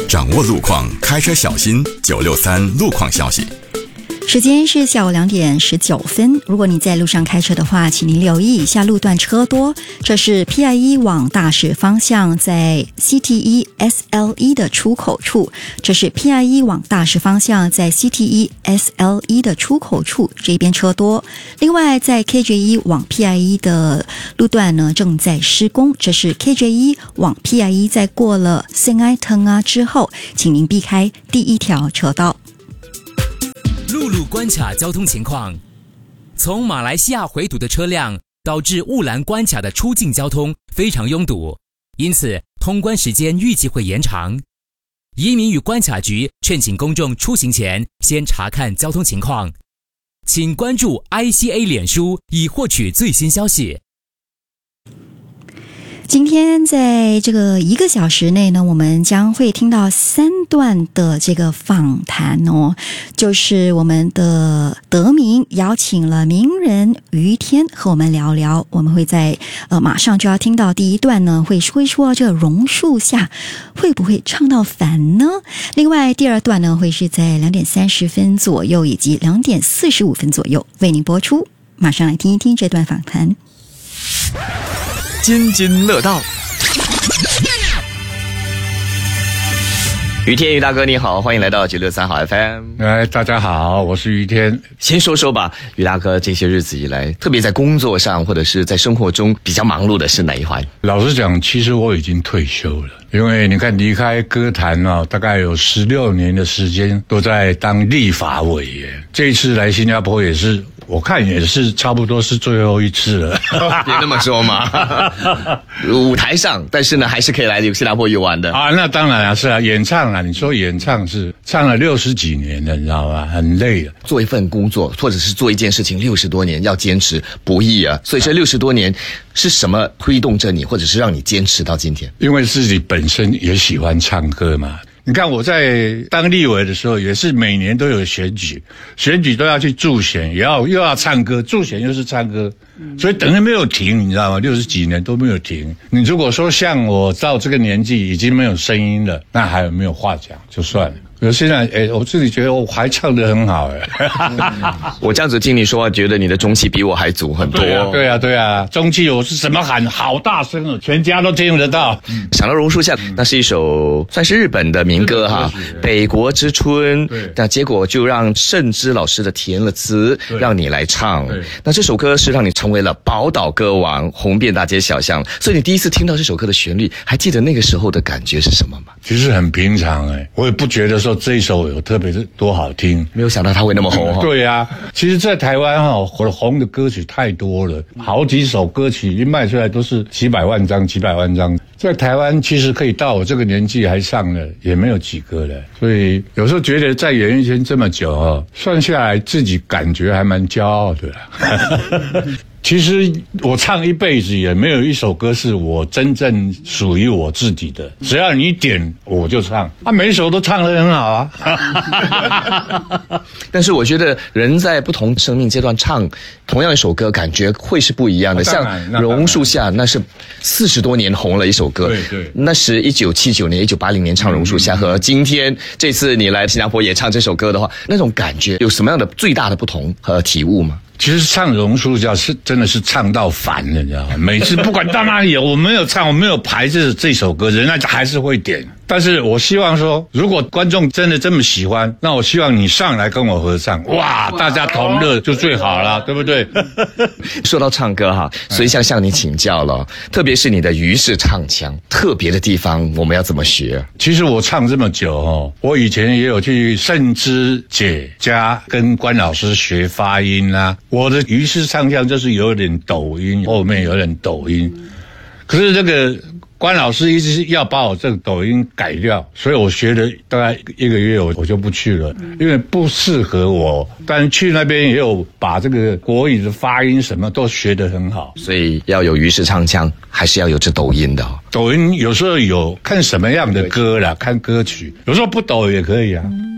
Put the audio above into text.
掌握路况，开车小心。963路况消息。 时间是下午2点19分。如果你在路上开车的话，请您留意以下路段车多。这是 PIE 往大使方向在 CTE SLE 的出口处，这是 PIE 往大使方向在 CTE SLE 的出口处，这边车多。另外，在 KJ1 往 PIE 的路段呢正在施工，这是 KJ1 往 PIE 在过了圣埃滕啊之后，请您避开第一条车道。 陆路关卡交通情况：从马来西亚回堵的车辆导致雾兰关卡的出境交通非常拥堵，因此通关时间预计会延长。移民与关卡局劝请公众出行前先查看交通情况，请关注 ICA 脸书以获取最新消息。 今天在这个1个小时内呢，我们将会听到3段的这个访谈哦，就是我们的德明邀请了名人于天和我们聊聊，我们会在马上就要听到第一段呢，会说这个榕树下会不会唱到烦呢？另外第二段呢，会是在2点30分左右以及2点45分左右为您播出，马上来听一听这段访谈。 津津乐道，于天于大哥你好，欢迎来到963好 FM。 大家好，我是于天。 先说说吧，于大哥这些日子以来，特别在工作上或者是在生活中比较忙碌的是哪一环？ 老实讲，其实我已经退休了，因为你看离开歌坛啊，大概有16年的时间都在当立法委员。这一次来新加坡也是。我看也是差不多是最后一次了， 别那么说嘛。舞台上，但是呢，还是可以来新加坡游玩的啊。那当然啊，是啊，演唱啊，你说演唱是唱了60几年了，你知道吗？很累了。 做一份工作，或者是做一件事情60多年，要坚持不易啊。所以这60多年是什么推动着你，或者是让你坚持到今天？ 因为自己本身也喜欢唱歌嘛。你看我在当立委的时候，也是每年都有选举都要去助选，又要唱歌，助选又是唱歌，所以等于没有停，你知道吗？60几年都没有停。你如果说像我到这个年纪已经没有声音了，那还有没有话讲就算了。我现在我自己觉得我还唱得很好我这样子听你说话，觉得你的中气比我还足很多。 对啊，中气我是怎么喊好大声哦，全家都听得到。 想到榕树下，那是一首算是日本的民歌哈，北国之春。那结果就让盛之老师的填了词，让你来唱。那这首歌是让你成为了宝岛歌王，红遍大街小巷。所以你第一次听到这首歌的旋律，还记得那个时候的感觉是什么吗？ 其实很平常我也不觉得说这一首有特别多好听， 没有想到它会那么红对啊，其实在台湾红的歌曲太多了，好几首歌曲一卖出来都是几百万张。在台湾其实可以到我这个年纪还上了，也没有几个了。所以有时候觉得在演艺圈这么久算下来自己感觉还蛮骄傲的啦。其实我唱一辈子也没有一首歌是我真正属于我自己的，只要你点我就唱每一首都唱得很好啊。 但是我觉得人在不同生命阶段唱同样一首歌，感觉会是不一样的。像榕树下，那是40多年红了一首歌， 对， 那是1979年、1980年唱榕树下，和今天这次你来新加坡也唱这首歌的话，那种感觉有什么样的最大的不同和体悟吗？ 其实唱榕树下是真的是唱到烦了，你知道吗？每次不管到哪里，我没有唱，我没有排这首歌，人家还是会点。但是我希望说，如果观众真的这么喜欢，那我希望你上来跟我合唱，哇，大家同乐就最好了，对不对？ 说到唱歌哈，所以想向你请教了，特别是你的于氏唱腔，特别的地方我们要怎么学？ 其实我唱这么久我以前也有去盛之姐家跟关老师学发音啊。我的于氏唱腔就是有点抖音，后面有点抖音，可是这个关老师一直要把我这个抖音改掉，所以我学了大概1个月我就不去了，因为不适合我。但去那边也有把这个国语的发音什么都学得很好， 所以要有于氏唱腔，还是要有这抖音的抖音有时候有看什么样的歌啦，看歌曲，有时候不抖也可以啊。